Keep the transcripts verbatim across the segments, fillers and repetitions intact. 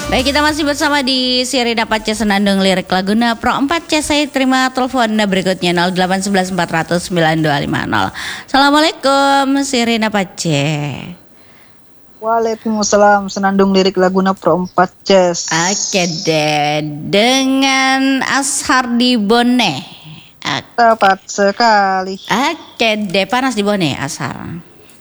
Baik, kita masih bersama di Sirina Pace Senandung Lirik Laguna Pro empat C. Saya terima telepon berikutnya nol delapan satu satu empat nol nol sembilan dua lima nol. Assalamualaikum Sirina Pace. Waalaikumsalam, Senandung Lirik Laguna Pro empat C. Oke deh, dengan Ashar di Bone. Tepat sekali. Oke deh, panas di Bone Ashar.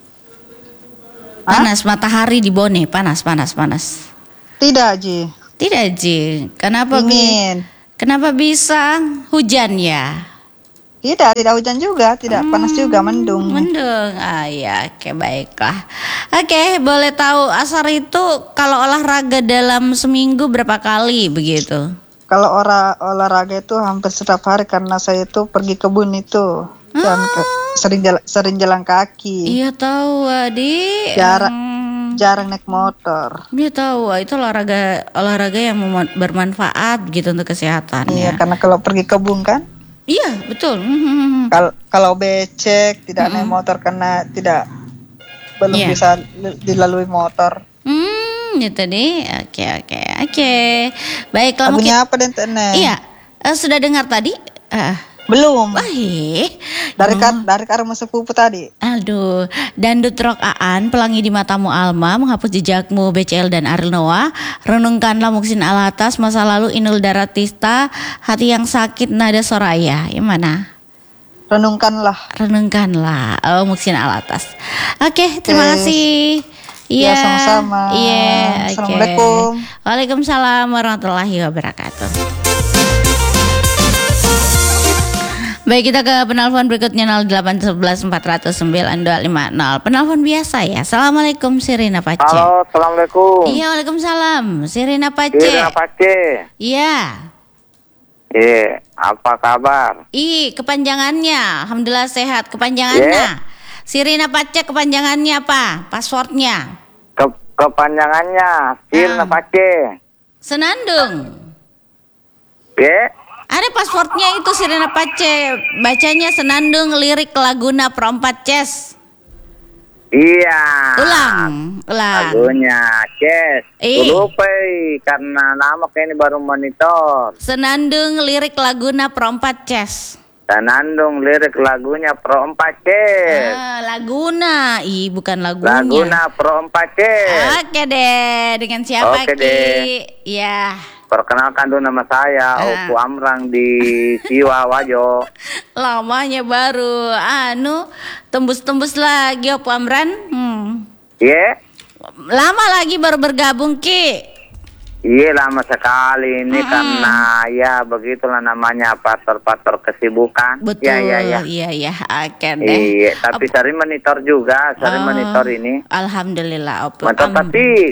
Panas, Hah? Matahari di Bone, panas, panas, panas. Tidak, Ji. Tidak, Ji. Kenapa bi- Kenapa bisa hujan ya? Tidak, tidak hujan juga, tidak hmm, panas juga, mendung. Mendung. Ah ya, oke, baiklah. Oke, boleh tahu Ashar itu kalau olahraga dalam seminggu berapa kali begitu? Kalau olah, olahraga itu hampir setiap hari karena saya itu pergi kebun itu dan ah. ke, sering jalan, sering jalan kaki. Iya tahu, Adik. Jarak hmm. jarang naik motor. Iya tahu, itu olahraga olahraga yang bermanfaat gitu untuk kesehatan. Iya, ya. Karena kalau pergi kebun kan? Iya, betul. Kalau kalau becek tidak mm-hmm. naik motor karena tidak belum yeah. bisa dilalui motor. Hmm, itu deh. Oke, oke, oke. Baiklah. Lagunya mungkin... apa dan tenet? Iya, uh, sudah dengar tadi? Uh. Belum. Wah, dari oh. kar dari karma sepupu tadi. Aduh, Dandut Rock Aan, Pelangi di Matamu Alma, Menghapus Jejakmu B C L dan Ariel Noah, Renungkanlah Muksin Alatas, Masa Lalu Inul Daratista, Hati Yang Sakit Nada Soraya. Yang mana? Renungkanlah. Renungkanlah. Oh, Muksin Alatas. Oke, terima kasih. Iya, ya, sama-sama. Iya, Assalamualaikum. Okay. Waalaikumsalam warahmatullahi wabarakatuh. Baik, kita ke penelpon berikutnya nol delapan satu satu empat nol nol sembilan dua lima nol. Penelpon biasa ya. Assalamualaikum Sirina Pace. Halo, assalamualaikum. Iya, waalaikumsalam. Sirina Pace. Sirina Pace. Iya. Iya, apa kabar? Ih, kepanjangannya. Alhamdulillah sehat. Kepanjangannya. Yeah. Sirina Pace kepanjangannya apa? Passwordnya? Ke kepanjangannya Sirina ah. Pace. Senandung. Iya. Yeah. Ada passwordnya itu Sirina Pace. Bacanya Senandung Lirik Laguna Pro empat Ces. Iya. Ulang, ulang. Lagunya Ces. Lupa karena nama kayaknya baru monitor. Senandung Lirik Laguna Pro empat Ces. Senandung Lirik Lagunya Pro empat Ces. Ah, Laguna. Ih, bukan lagunya. Laguna Pro empat Ces. Oke deh. Dengan siapa Oke Ki? Deh. Ya. Perkenalkan dulu nama saya, ah. Opu Amrang di Siwa Wajo. Lamanya baru, anu tembus-tembus lagi Opu Amran. Hmm. Iya. Yeah. Lama lagi baru bergabung Ki. Iya, lama sekali ini mm-hmm. karena ya begitulah namanya pastor-pastor kesibukan. Betul. Ya, ya, ya. Iya, iya. Oke deh. Iya, tapi Op- sering monitor juga, sering oh, monitor ini. Alhamdulillah. Op- Mantap, tapi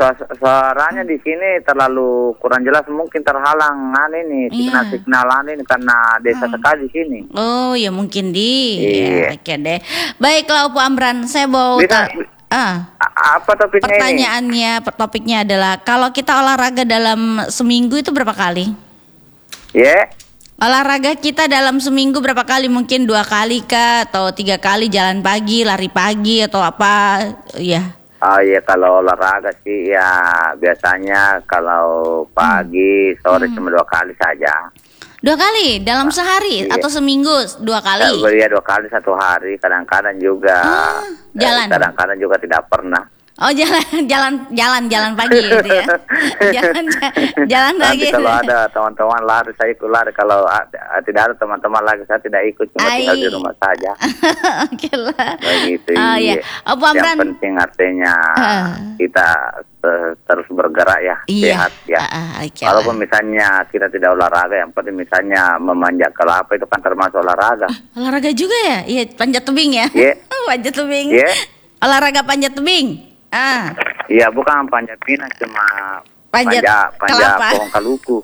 suaranya di sini terlalu kurang jelas, mungkin terhalang ini signal-signalan ini karena desa hmm. sekali di sini. Oh, ya mungkin di. Iya. Ya, oke deh. Baiklah Opu Amran, saya mau Bisa, ta- Ah, apa topiknya pertanyaannya, ini? Topiknya adalah kalau kita olahraga dalam seminggu itu berapa kali? Ya. Yeah. Olahraga kita dalam seminggu berapa kali? Mungkin dua kali kah? Atau tiga kali jalan pagi, lari pagi atau apa? Ya. Oh iya, kalau olahraga sih ya biasanya kalau pagi, hmm. sore hmm. cuma dua kali saja. Dua kali dalam sehari iya. atau seminggu dua kali? Iya, dua kali satu hari. Kadang-kadang juga ah, jalan. Eh, kadang-kadang juga tidak pernah. Oh, jalan jalan jalan jalan pagi gitu ya. Jalan jalan Nanti pagi. Kalau ada teman-teman lari, saya ikut lari. Kalau uh, tidak ada teman-teman lagi, saya tidak ikut, cuma Ay. tinggal di rumah saja. Oke lah. Begitu. Oh, iya. Oh, yang penting artinya uh. kita uh, terus bergerak ya, iya. sehat ya. Uh, okay Walaupun misalnya kita tidak olahraga, yang penting misalnya memanjat kelapa itu kan termasuk olahraga. Uh, olahraga juga ya? Iya, panjat tebing ya? Iya. Yeah. Panjat tebing. Iya. Yeah. Olahraga panjat tebing. Ah. Iya, bukan panjat pinang, cuma panjat, panjat, panjat kelapa. Pohon kaluku.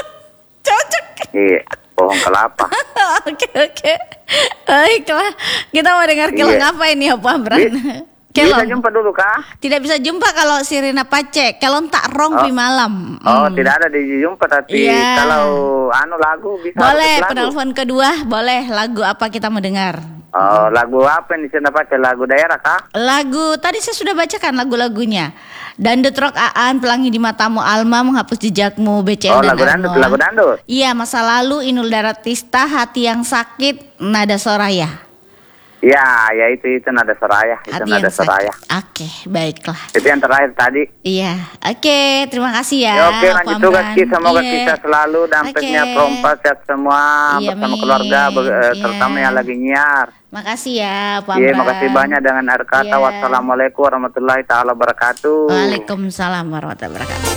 Cocok. Iya, pohon kelapa. Oke, oke. Baiklah, kita mau dengar kelong iya. apa ini Opu Amran? Bisa jumpa dulu kah? Tidak bisa jumpa kalau Sirina Pace. Kelong tak rompi oh. malam. Oh, hmm. tidak ada di jumpa, tapi yeah. kalau anu lagu bisa. Boleh, penelpon kedua, boleh. Lagu apa kita mau dengar? Oh, lagu apa yang bisa dapat? Lagu daerah kah? Lagu tadi saya sudah bacakan lagu-lagunya. Dangdut Rock Aan, Pelangi di Matamu Alma, Menghapus Jejakmu B C L Oh, dan lagu dangdut, Arnoa. lagu dangdut. Iya, Masa Lalu, Inul Daratista, Hati yang Sakit, Nada Soraya. Ya, ya itu itu nada Soraya, itu Hati nada yang Soraya. Sakit. Oke, baiklah. Itu yang terakhir tadi. Iya, oke, terima kasih ya. Ya, oke, Pak lanjut tugas Amran. Ki, semoga Iya. kita selalu dampaknya Oke. perompak sehat semua Iya, bersama amin. keluarga, be- eh, Iya. terutama yang lagi nyiar. Makasih ya, Pak Iya, Amran. makasih banyak dengan air kata. Iya. Wassalamualaikum warahmatullahi taala wabarakatuh. Waalaikumsalam warahmatullahi wabarakatuh.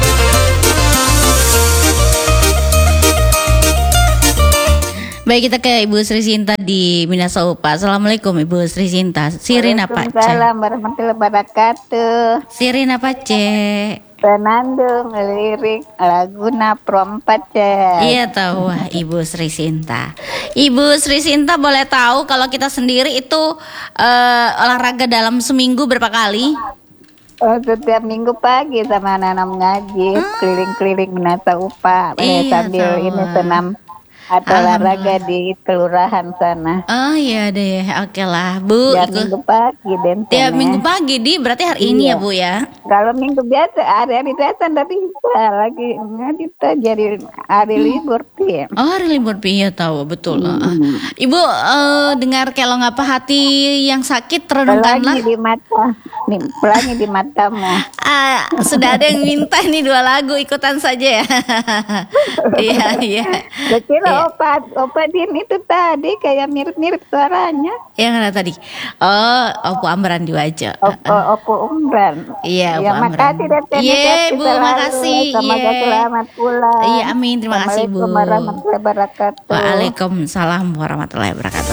Baik, kita ke Ibu Sri Sinta di Minasaupa. Assalamualaikum Ibu Sri Sinta. Sirin apa, Ce? Waalaikumsalam warahmatullahi wabarakatuh. Sirin apa, Ce? Senandung lirik laguna perempat Cek. Iya tahu, wah, Ibu Sri Sinta. Ibu Sri Sinta boleh tahu kalau kita sendiri itu eh, olahraga dalam seminggu berapa kali? Oh, setiap minggu pagi sama anak-anak mengaji, keliling-keliling menata upah, eh, Iya, sambil tahu. ini senam atau olahraga di kelurahan sana. Oh iya deh, oke lah Bu. Tiap Ikut- minggu pagi dan Tiap sana. minggu pagi di berarti hari ini Iya. ya Bu ya. Kalau minggu biasa hari-hari biasa tapi bisa lagi ngaji tuh jadi hari libur Pi. Oh hari libur Pi, ya tahu betul. Ah. Ibu eh, dengar kelong apa hati yang sakit renungkanlah. Pelangi di mata, nih, pelangi di matamu. Ah, sudah ada yang minta nih dua lagu ikutan saja ya. Iya iya. Saya kira Iya. opat opat ini itu tadi kayak mirip-mirip suaranya. Yang mana tadi? Oh, Opo Amran di wajah. Opo Opo Umran. Iya, Ya, Opo Amran. makasih dan terima Iya, kasih Bu, selalu. makasih. Semoga Iya. selamat pulang. Iya, amin. Terima kasih, Bu. Assalamualaikum warahmatullahi wabarakatuh. Waalaikumsalam warahmatullahi wabarakatuh.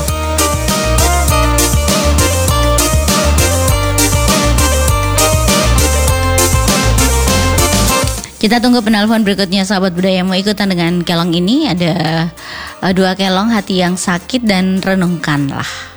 Kita tunggu penelpon berikutnya sahabat budaya yang mau ikutan dengan kelong ini. Ada eh, dua kelong, hati yang sakit dan renungkanlah.